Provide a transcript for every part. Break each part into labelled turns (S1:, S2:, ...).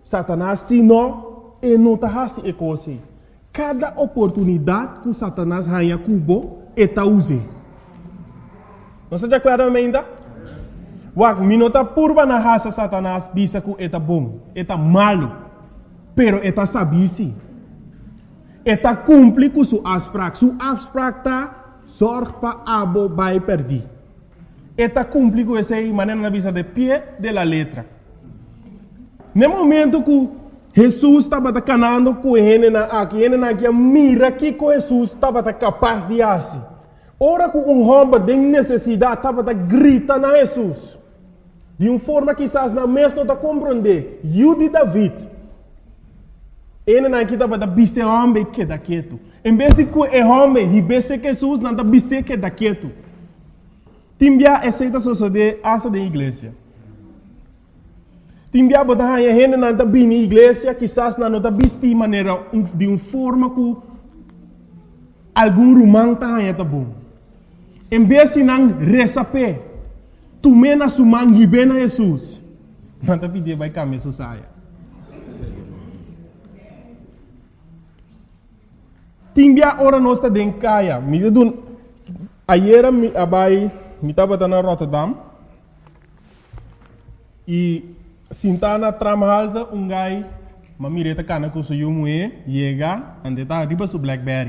S1: Satanás, se não, ele não está fazendo coisa. Cada oportunidade que Satanás ganha cubo, ele está usando. Não se acorda ainda? Wak, minota purba na raça Satanás, bisa que ele está bom, ele está malo, pero ele está sabisi. Ele está cumpre com sua afspraak. Sua afspraak está zorg para abo vai perder. Ele está cumpre com essa maneira na vista de pé de la letra. No momento que Jesus estava canando com ele aqui mira que Jesus estava capaz de fazer. Ora que homem de necessidade estava gritando a Jesus. De uma forma que quizás não mesmo não compreender. Jude David. Ele não estava bise homem que da quieto. Em vez de que o homem ribesse Jesus, não está bise que da quieto. Timbia aceita suceder asa da igreja. Timbia botar a gente não está bem na igreja, quizás não está bise de maneira de uma forma que algum romano está bom. Em vez de não receber, tu mena sua mão ribe na Jesus. Não está pedindo vai caminhar sua saia. Timbia ora nós está dentro caia. Ayer abai me estava na Rotterdam e sintana tramalda gai mamireta cana com seu moe chega ande tá riba su Blackberry.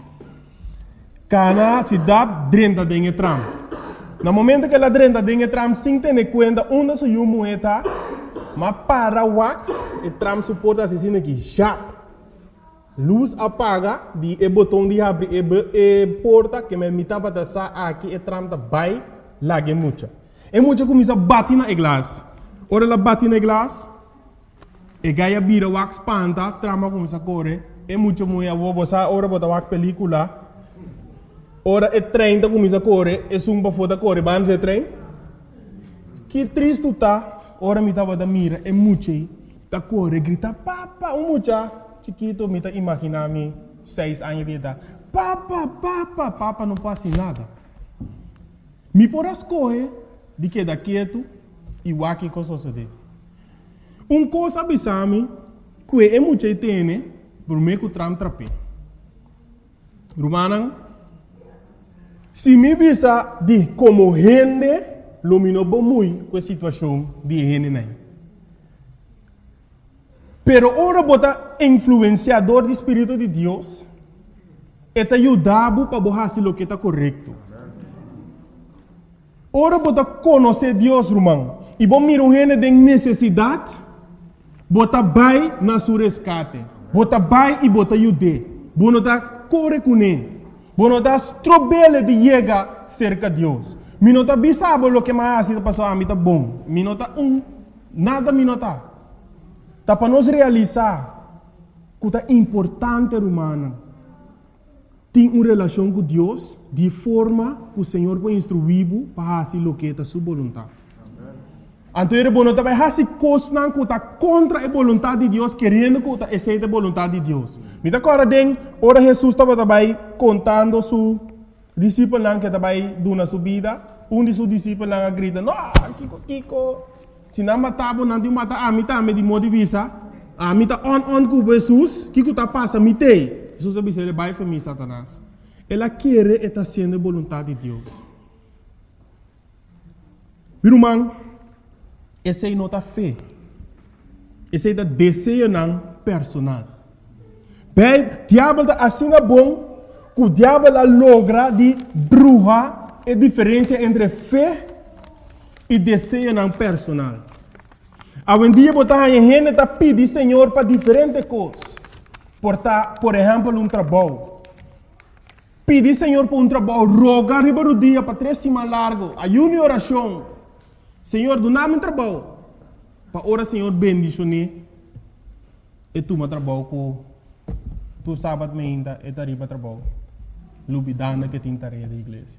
S1: Cana se dá drenta dentro tram. No momento que ela drenta dentro tram sem ter conta onde seu moe tá, mas para wak e tram suporta assim aqui já. Luz apaga, o botão de abrir e porta que me mitava da sa aqui e tram da vai lá que mucha. E mucha começa a bater na glass. Ora ela bate na glass, e gaia bira wax panta, trama começa a correr. E mucha mulher vou botar ora botar wax película. Ora e trem da começa a correr, e sumba foda correr, bans e trem. Que triste tá. Ora me tava da mira, e mucha tá correr, grita papa, mucha. Chiquito, me está imaginando 6 anos de idade. Papa, não passa nada. Me por as coisas de que da quieto e o aqui com suceder. Coisa abisame que é muito tem por meio que tram trape. Romana, se me bisa de como gente lumino muito com a situação de gente nem. Pero ora bota influenciador do Espírito de Deus, eta ajudado para fazer o que está correto. Ora bota conhecer Deus, irmão, e bom mirar gente de necessidade, bota vai na sua resgate, bota vai e bota ajude, bota tá corre com ele, bota tá strobele de chegar cerca de Deus. Minota bisabo lo que mais assim passou a mim tá bom, minota nada minota. Tá para nós realizar que é importante, humana, ter uma relação com Deus de forma que o Senhor vai instruir para fazer o que é a sua vontade. Então, ele vai fazer coisas que está contra a vontade de Deus, querendo que está aceita a vontade de Deus. Me dá agora, ora Jesus estava contando seu discípulo que estava dando sua vida. Um de seus discípulos grita, não, Kiko. Se não matava, não te mata a mim também de modo de vista. A mim tá on com Jesus, que está passa me tem. Jesus disse ele vai para mim Satanás. Ela quer estar sendo a vontade de Deus. Meu irmão, essa é nota fé. Essa é o desejo não personal. Bem, o diabo está assim bom que o diabo logra de bruxa a diferença entre fé e desejo não personal. Hoje em dia, a gente está pedindo Senhor para diferentes coisas. Por exemplo, trabalho. Pedir Senhor para trabalho, rogar riba do dia para 3 semanas largo, ayuno e oração. Senhor, dá-me trabalho. Para orar, Senhor, bendicionar. E tu me trabalho com tu sábado ainda e riba trabalho. Lubidana que tem tarefa da igreja.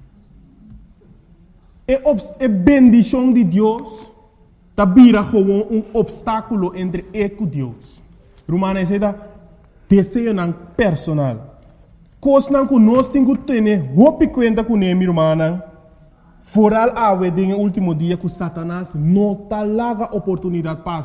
S1: E bendição de Deus vira como obstáculo entre eu e Deus. Romana é desejo personal. Coisa que nós temos que ter, roupa conta com ele, irmã. Foral a no último dia que Satanás não está lá a oportunidade para